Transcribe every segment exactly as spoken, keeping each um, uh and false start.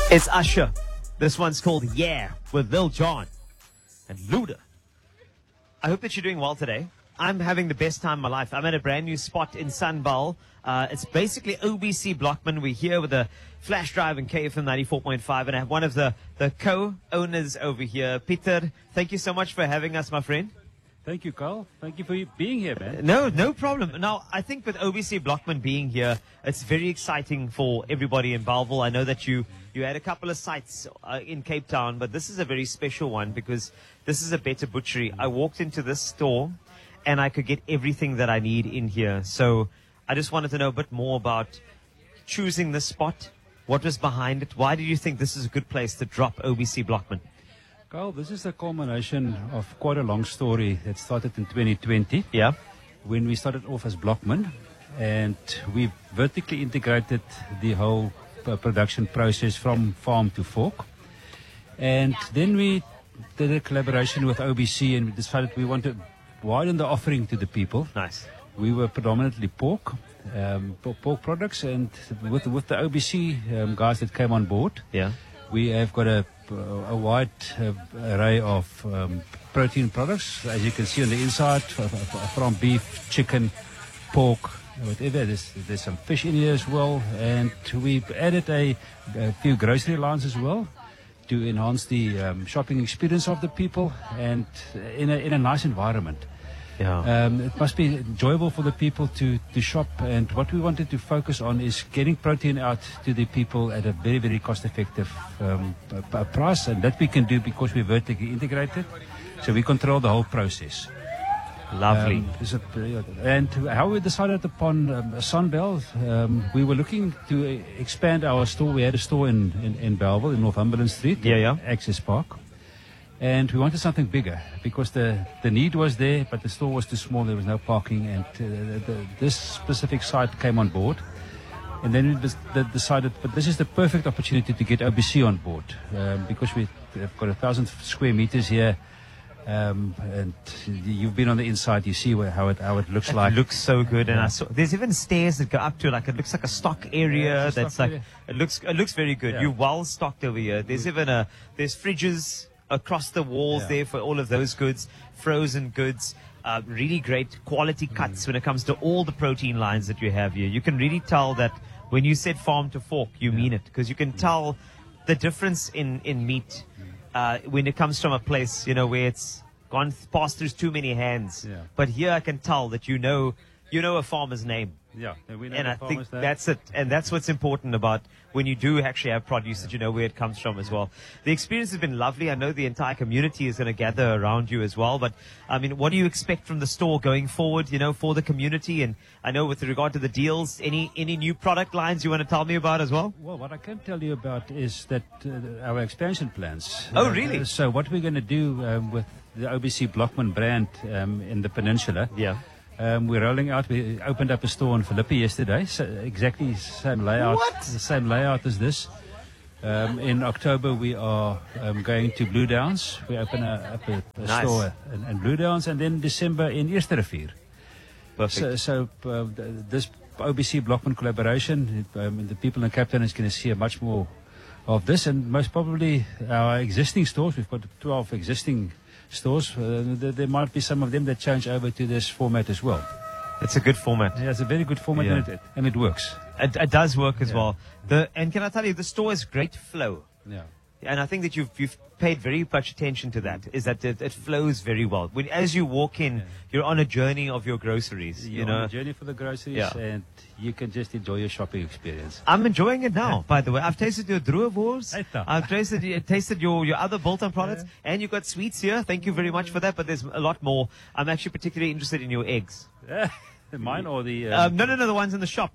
It's Usher. This one's called Yeah with Lil Jon and Luda. I hope that you're doing well today. I'm having the best time of my life. I'm at a brand new spot in Sunball. Uh, it's basically O B C Blockman. We're here with the Flash Drive and K F M ninety-four point five. And I have one of the, the co-owners over here. Peter, thank you so much for having us, my friend. Thank you, Carl. Thank you for being here, man. No, no problem. Now, I think with O B C Blockman being here, it's very exciting for everybody in Bellville. I know that you, you had a couple of sites uh, in Cape Town, but this is a very special one because this is a better butchery. I walked into this store and I could get everything that I need in here. So I just wanted to know a bit more about choosing this spot. What was behind it? Why did you think this is a good place to drop O B C Blockman? Carl, this is a culmination of quite a long story that started in twenty twenty. Yeah. When we started off as Blockman, and we vertically integrated the whole uh, production process from farm to fork. And then we did a collaboration with O B C and we decided we wanted to widen the offering to the people. Nice. We were predominantly pork, um, pork products, and with, with the O B C um, guys that came on board, Yeah. we have got a, a wide uh, array of um, protein products, as you can see on the inside, f- f- from beef, chicken, pork, whatever. There's, there's some fish in here as well, and we've added a, a few grocery lines as well to enhance the um, shopping experience of the people and in a, in a nice environment. Yeah. Um, it must be enjoyable for the people to, to shop, and what we wanted to focus on is getting protein out to the people at a very, very cost-effective um, p- p- price, and that we can do because we're vertically integrated, so we control the whole process. Lovely. Um, is it, uh, and how we decided upon um, Sunbelt, um, we were looking to uh, expand our store. We had a store in, in, in Bellville, in Northumberland Street, Yeah, yeah. Access Park. And we wanted something bigger because the, the need was there, but the store was too small. There was no parking, and uh, the, this specific site came on board. And then we des- de- decided, but this is the perfect opportunity to get O B C on board um, because we have got a thousand square meters here. Um, and you've been on the inside, you see where, how it how it looks like. It looks so good, and Yeah. I saw there's even stairs that go up to like it looks like a stock area. Yeah, it's a that's stock like area. it looks it looks very good. Yeah. You're well stocked over here. There's even a there's fridges across the walls Yeah. there for all of those goods, frozen goods. Uh, really great quality cuts Mm. when it comes to all the protein lines that you have here. You can really tell that when you said farm to fork, you mean it, because you can tell the difference in in meat uh, when it comes from a place, you know, where it's gone th- past through too many hands. Yeah. But here I can tell that you know you know a farmer's name. Yeah, and we know And the I think farmers there. that's it. And that's what's important about when you do actually have produce, that you know where it comes from as well. The experience has been lovely. I know the entire community is going to gather around you as well. But, I mean, what do you expect from the store going forward, you know, for the community? And I know with regard to the deals, any any new product lines you want to tell me about as well? Well, what I can tell you about is that uh, our expansion plans. Oh, Uh, really? uh, so what we're going to do um, with the O B C Blockman brand um, in the peninsula. Yeah. Um, we're rolling out. We opened up a store in Philippi yesterday. So exactly same layout. What? The same layout as this. Um, in October, we are um, going to Blue Downs. We open a, up a, a Nice. store in, in Blue Downs, and then December in Eersterivier. Perfect. So, so uh, th- this O B C Blockman collaboration, it, um, the people in Cape Town is going to see much more of this, and most probably our existing stores. We've got twelve existing stores. Uh, there, there might be some of them that change over to this format as well. It's a good format. Yeah, it's a very good format, Yeah. and, it, and it works. It, it does work as Yeah. well. The And can I tell you, the store has great flow. Yeah. And I think that you've you've paid very much attention to that. Is that it, it flows very well. When as you walk in, you're on a journey of your groceries. You're you know, on a journey for the groceries, Yeah. and you can just enjoy your shopping experience. I'm enjoying it now. By the way, I've tasted your Droewors. Eita. I've tasted y- tasted your your other bolt-on products, and you've got sweets here. Thank you very much for that. But there's a lot more. I'm actually particularly interested in your eggs. Mine or the... Um, Um, no, no, no, the ones in the shop.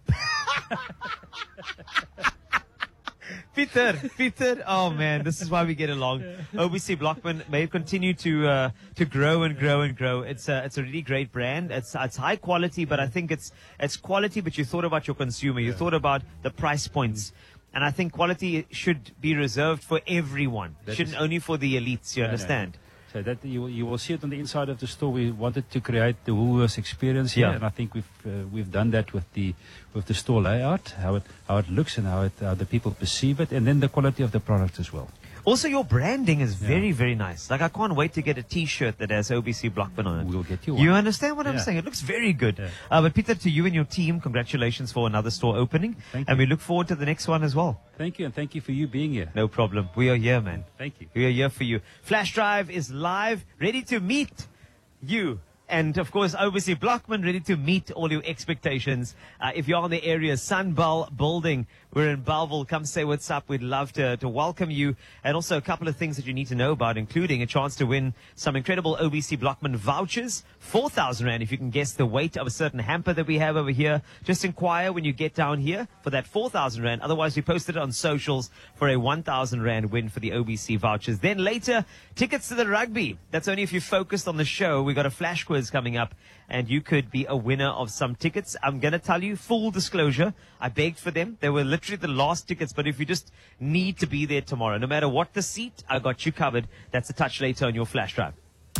Peter, Peter, oh man, this is why we get along. O B C Blockman may continue to uh, to grow and grow and grow. It's a it's a really great brand. It's it's high quality, but I think it's it's quality. But you thought about your consumer. You thought about the price points, and I think quality should be reserved for everyone. That Shouldn't is- only for the elites. You No, no, understand? So that you, you will see it on the inside of the store. We wanted to create the Woolworths experience here, Yeah. and I think we've uh, we've done that with the with the store layout, how it how it looks and how it how the people perceive it, and then the quality of the product as well. Also, your branding is Yeah. very, very nice. Like, I can't wait to get a T-shirt that has O B C Blockman on it. We'll get you You one. understand what I'm Yeah. saying? It looks very good. Yeah. Uh, but Peter, to you and your team, congratulations for another store opening. Thank and you. we look forward to the next one as well. Thank you, and thank you for you being here. No problem. We are here, man. Thank you. We are here for you. Flash Drive is live, ready to meet you. And, of course, O B C Blockman, ready to meet all your expectations. Uh, if you're in the area, Sunbell Building, we're in Bellville. Come say what's up. We'd love to, to welcome you. And also a couple of things that you need to know about, including a chance to win some incredible O B C Blockman vouchers. four thousand rand if you can guess the weight of a certain hamper that we have over here. Just inquire when you get down here for that four thousand rand. Otherwise, we posted it on socials for a one thousand rand win for the O B C vouchers. Then later, tickets to the rugby. That's only if you focused on the show. We got a flash quiz coming up, and you could be a winner of some tickets. I'm going to tell you, full disclosure, I begged for them. They were literally the last tickets, but if you just need to be there tomorrow, no matter what the seat, I got you covered. That's a touch later on your Flash Drive.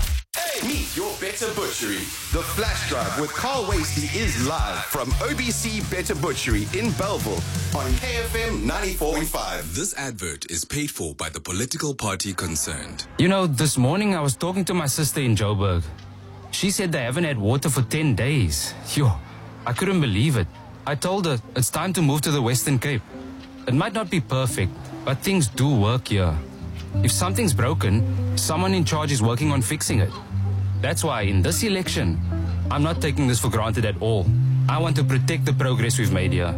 Meet your Better Butchery. The Flash Drive with Carl Wasty is live from O B C Better Butchery in Bellville on K F M ninety-four point five. This advert is paid for by the political party concerned. You know, this morning I was talking to my sister in Joburg. She said they haven't had water for ten days. Yo, I couldn't believe it. I told her it's time to move to the Western Cape. It might not be perfect, but things do work here. If something's broken, someone in charge is working on fixing it. That's why in this election, I'm not taking this for granted at all. I want to protect the progress we've made here.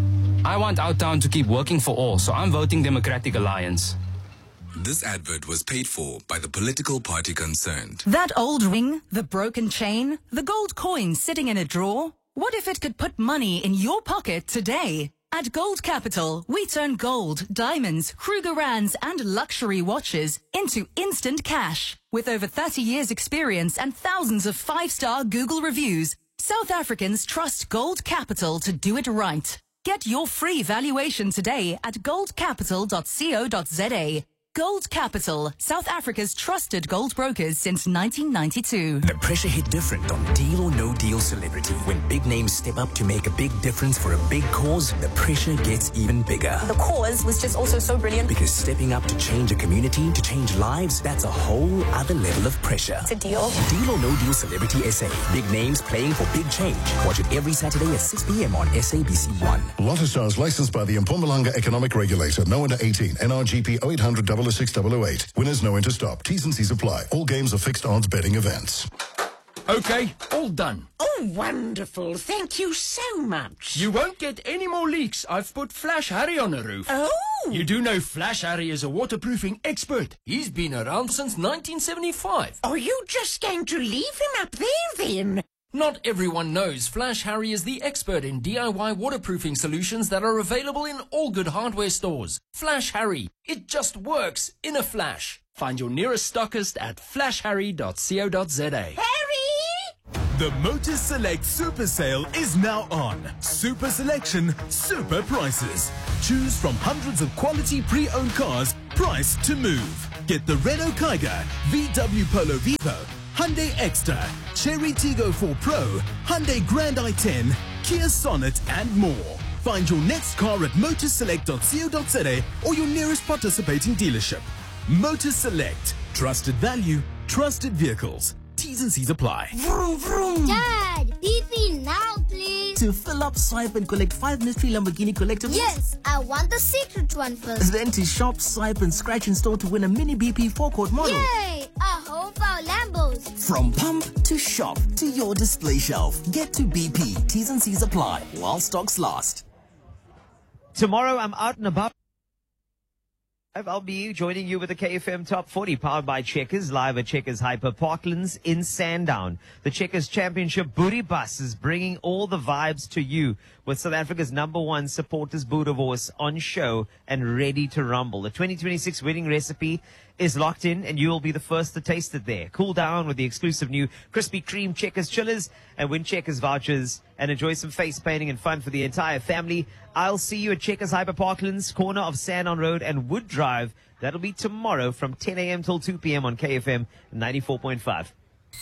I want our town to keep working for all, so I'm voting Democratic Alliance. This advert was paid for by the political party concerned. That old ring, the broken chain, the gold coin sitting in a drawer. What if it could put money in your pocket today? At Gold Capital, we turn gold, diamonds, Krugerrands and luxury watches into instant cash. With over thirty years experience and thousands of five-star Google reviews, South Africans trust Gold Capital to do it right. Get your free valuation today at gold capital dot co dot za. Gold Capital, South Africa's trusted gold brokers since nineteen ninety-two. The pressure hit different on Deal or No Deal Celebrity. When big names step up to make a big difference for a big cause, the pressure gets even bigger. The cause was just also so brilliant. Because stepping up to change a community, to change lives, that's a whole other level of pressure. It's a deal. Deal or No Deal Celebrity S A. Big names playing for big change. Watch it every Saturday at six p.m. on S A B C one. Lotto Stars licensed by the Mpumalanga Economic Regulator. No under eighteen. N R G P oh eight hundred, double oh six, double oh eight. Winners know when to stop. T's and C's apply. All games are fixed odds betting events. Okay, all done. Oh, wonderful. Thank you so much. You won't get any more leaks. I've put Flash Harry on the roof. Oh! You do know Flash Harry is a waterproofing expert. He's been around since nineteen seventy-five. Are you just going to leave him up there then? Not everyone knows Flash Harry is the expert in D I Y waterproofing solutions that are available in all good hardware stores. Flash Harry. It just works in a flash. Find your nearest stockist at flash harry dot co dot za. Harry! The Motor Select Super Sale is now on. Super selection, super prices. Choose from hundreds of quality pre-owned cars, priced to move. Get the Renault Kiger, V W Polo Vivo, Hyundai Exter, Cherry Tiggo four Pro, Hyundai Grand i ten, Kia Sonnet and more. Find your next car at motor select dot co dot za or your nearest participating dealership. Motor Select. Trusted value, trusted vehicles. T's and C's apply. Vroom, vroom. Dad, beep me now, please. To fill up, swipe and collect five mystery Lamborghini collectibles? Yes, I want the secret one first. Then to shop, swipe and scratch in store to win a mini B P forecourt model. Yay! I hope our Lambos. From pump to shop to your display shelf. Get to B P. T's and C's apply while stocks last. Tomorrow I'm out and about. I'll be joining you with the K F M Top forty powered by Checkers, live at Checkers Hyper Parklands in Sandown. The Checkers Championship Booty Bus is bringing all the vibes to you with South Africa's number one supporters Boerewors on show and ready to rumble. The twenty twenty-six winning recipe is locked in, and you will be the first to taste it there. Cool down with the exclusive new Krispy Kreme Checkers Chillers and win Checkers vouchers and enjoy some face painting and fun for the entire family. I'll see you at Checkers Hyper Parklands, corner of Sandon Road and Wood Drive. That'll be tomorrow from ten a.m. till two p.m. on K F M ninety-four point five.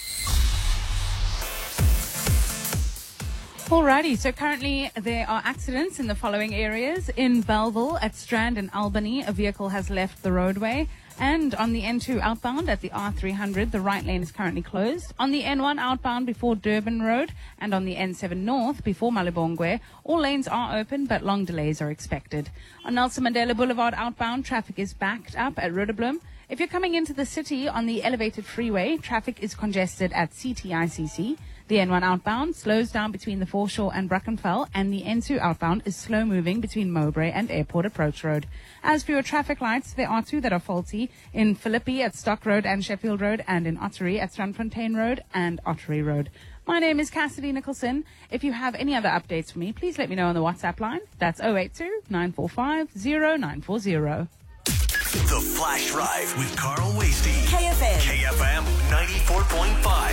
Alrighty, so currently there are accidents in the following areas. In Belleville, at Strand and Albany, a vehicle has left the roadway. And on the N two outbound at the R three hundred, the right lane is currently closed. On the N one outbound before Durban Road and on the N seven North before Malibongwe, all lanes are open but long delays are expected. On Nelson Mandela Boulevard outbound, traffic is backed up at Rudderblom. If you're coming into the city on the elevated freeway, traffic is congested at C T I C C. The N one outbound slows down between the Foreshore and Brackenfell, and the N two outbound is slow moving between Mowbray and Airport Approach Road. As for your traffic lights, there are two that are faulty in Philippi at Stock Road and Sheffield Road, and in Ottery at Strandfontein Road and Ottery Road. My name is Cassidy Nicholson. If you have any other updates for me, please let me know on the WhatsApp line. That's zero eight two, nine four five, zero nine four zero. The Flash Drive with Carl Wastie. K F M. K F M ninety-four point five.